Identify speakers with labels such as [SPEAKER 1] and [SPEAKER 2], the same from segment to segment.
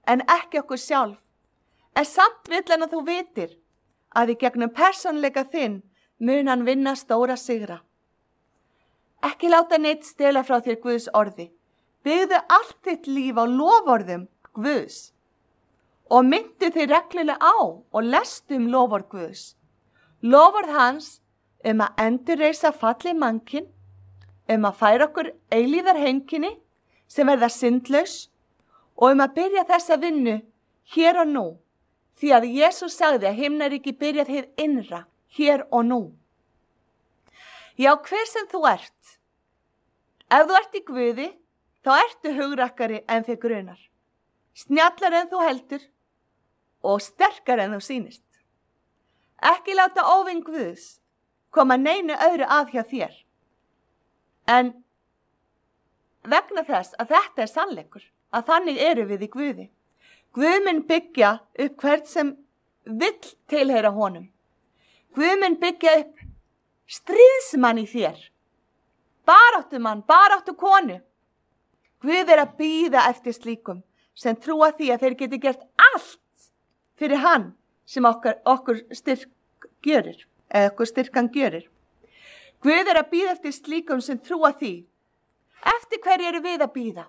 [SPEAKER 1] en ekki okkur sjálf. En samt vill hann að þú vitir að í gegnum persónleika þinn mun hann vinna stóra sigra. Ekki láta neitt stela frá þér Guðs orði. Byggðu allt þitt líf á loforðum Guðs og myndu þig reglulega á og lestu loforð Guðs. Loforð hans að endurreisa fallið mannkyn, að færa okkur eilíðar heimkynni sem verða syndlaus og að byrja þessa vinnu hér og nú, því að Jesús sagði að himnaríki byrjað hið innra, hér og nú. Já, hver sem þú ert, ef þú ert í Guði, þá ertu hugrakkari en þig grunar, snjallar en þú heldur og sterkar en þú sýnist. Ekki láta óvin Guðs koma neinu öðru að hjá þér, en vegna þess að þetta er sannleikur, að þannig eru við í Guði. Guð mun byggja upp hvert sem vill tilheyra honum. Guð mun byggja upp stríðsmann í þér, baráttumann, baráttukonu. Guð er að bíða eftir slíkum sem trúa því að þeir geti gert allt fyrir hann sem okkur styrk gjörir, eða okkur styrkan gjörir. Guð er að bíða eftir slíkum sem trúa því. Eftir hverju eru við að bíða?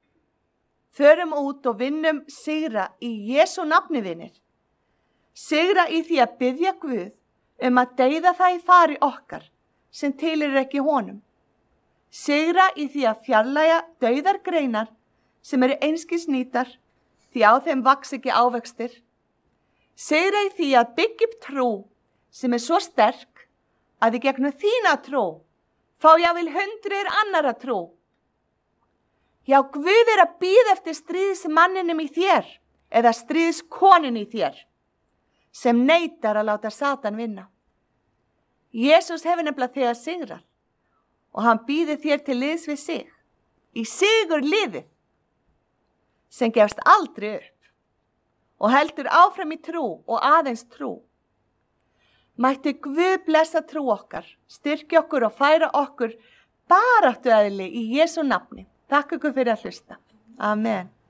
[SPEAKER 1] Förum út og vinnum sigra í Jesú nafni, vinir. Sigra í því að biðja Guð að deyða það í fari okkar sem tilheyrir ekki honum. Sigra í því að fjarlægja dauðar greinar sem eru einskis nýtar því á þeim vaks ekki ávextir. Sigra í því að byggja upp trú sem er svo sterk að í gegnum þína trú fá jável hundruð annara trú. Já, Guð er að bíða eftir stríðsmanninum í þér eða stríðskonin í þér sem neitar að láta Satan vinna. Jesús hefur nefnilega þegar sigrað og hann býður þér til liðs við sig, í sigur liðið sem gefst aldrei upp og heldur áfram í trú og aðeins trú. Mætti Guð blessa trú okkar, styrkja okkur og færa okkur baráttueðli í Jesú nafni. Takk ykkur fyrir að hlusta. Amen.